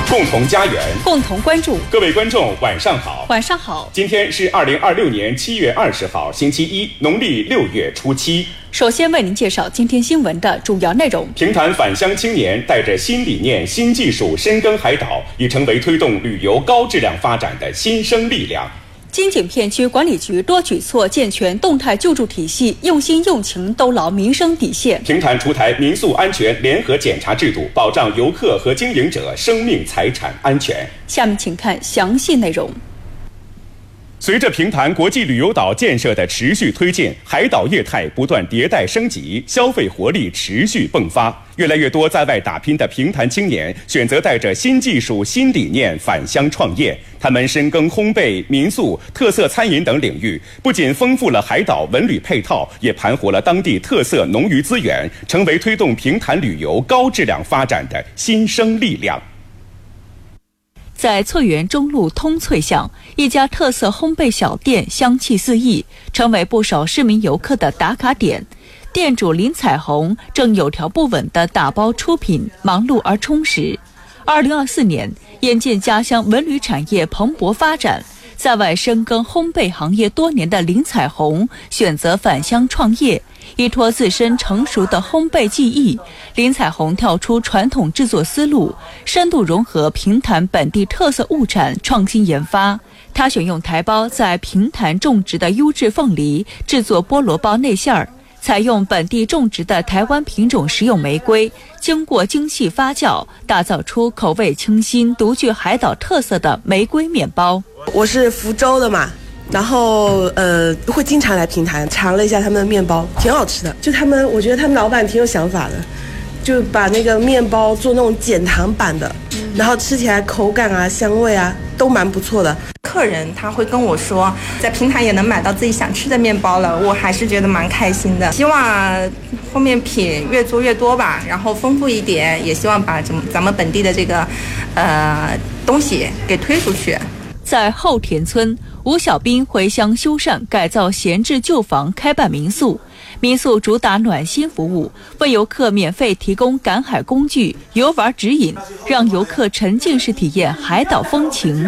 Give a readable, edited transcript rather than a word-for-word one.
共同家园， 共同关注。 各位观众，晚上好。 晚上好。 今天是2026年7月20号，星期一，农历6月初7。 首先为您介绍今天新闻的主要内容。 平潭返乡青年带着新理念、新技术深耕海岛，已成为推动旅游高质量发展的新生力量。 金井片区管理局多举措健全动态救助体系，用心用情兜牢民生底线。 平潭出台民宿安全联合检查制度，保障游客和经营者生命财产安全。 下面请看详细内容。 随着平潭国际旅游岛建设的持续推进，海岛业态不断迭代升级，消费活力持续迸发。越来越多在外打拼的平潭青年选择带着新技术、新理念返乡创业。他们深耕烘焙、民宿、特色餐饮等领域，不仅丰富了海岛文旅配套，也盘活了当地特色农渔资源，成为推动平潭旅游高质量发展的新生力量。 在翠园中路通翠巷，一家特色烘焙小店香气四溢，成为不少市民游客的打卡点。店主林彩虹正有条不紊地打包出品，忙碌而充实。2024年，眼见家乡文旅产业蓬勃发展，在外深耕烘焙行业多年的林彩虹选择返乡创业。依托自身成熟的烘焙技艺，林彩虹跳出传统制作思路，深度融合平潭本地特色物产创新研发。他选用台胞在平潭种植的优质凤梨制作菠萝包内馅儿，采用本地种植的台湾品种食用玫瑰，经过精细发酵，打造出口味清新、独具海岛特色的玫瑰面包。 我是福州的嘛。然后会经常来平潭，尝了一下他们的面包，挺好吃的。我觉得他们老板挺有想法的，就把那个面包做那种减糖版的，然后吃起来口感啊、香味啊都蛮不错的。 客人他会跟我说，在平潭也能买到自己想吃的面包了，我还是觉得蛮开心的。希望后面品越做越多吧，然后丰富一点，也希望把咱们本地的这个东西给推出去。 在后田村，吴小斌回乡修缮改造闲置旧房，开办民宿。民宿主打暖心服务，为游客免费提供赶海工具、游玩指引，让游客沉浸式体验海岛风情。